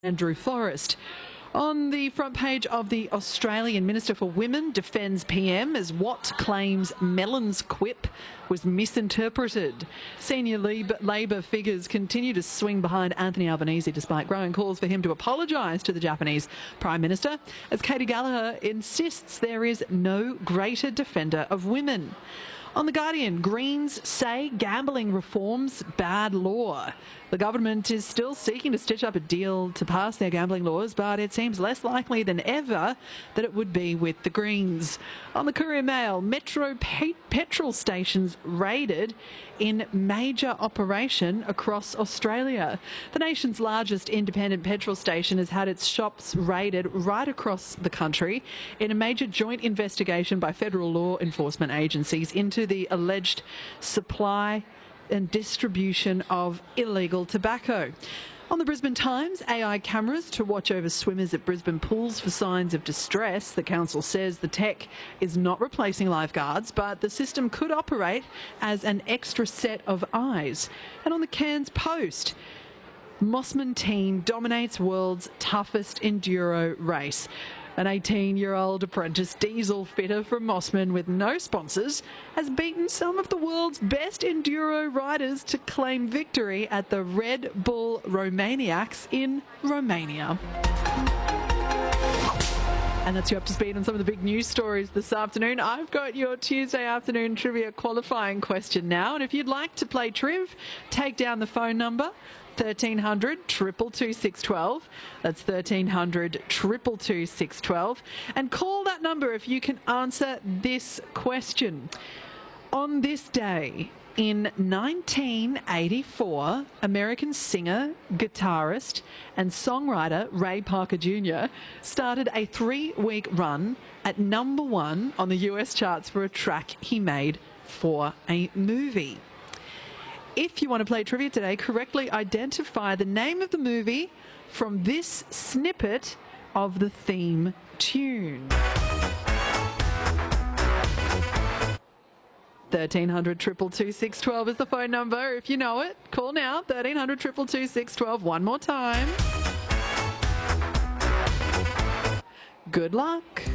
Andrew Forrest. On the front page of the Australian, Minister for Women defends PM as Watt claims Mellon's quip was misinterpreted. Senior Labor figures continue to swing behind Anthony Albanese despite growing calls for him to apologise to the Japanese Prime Minister, as Katie Gallagher insists there is no greater defender of women. On The Guardian, Greens say gambling reform's bad law. The government is still seeking to stitch up a deal to pass their gambling laws, but it seems less likely than ever that it would be with the Greens. On the Courier Mail, Metro petrol stations raided in major operation across Australia. The nation's largest independent petrol station has had its shops raided right across the country in a major joint investigation by federal law enforcement agencies into the alleged supply and distribution of illegal tobacco. On the Brisbane Times, AI cameras to watch over swimmers at Brisbane pools for signs of distress. The council says the tech is not replacing lifeguards, but the system could operate as an extra set of eyes. And on the Cairns Post, Mossman team dominates world's toughest enduro race. An 18-year-old apprentice diesel fitter from Mossman with no sponsors has beaten some of the world's best enduro riders to claim victory at the Red Bull Romaniacs in Romania. And that's you up to speed on some of the big news stories this afternoon. I've got your Tuesday afternoon trivia qualifying question now. And if you'd like to play Triv, take down the phone number 1300 222 612. That's 1300 222 612. And call that number if you can answer this question. On this day in 1984, American singer, guitarist and songwriter Ray Parker Jr. started a 3-week run at #1 on the US charts for a track he made for a movie. If you want to play trivia today, correctly identify the name of the movie from this snippet of the theme tune. 1300 222 612 is the phone number. If you know it, call now. 1300 222 612. One more time. Good luck.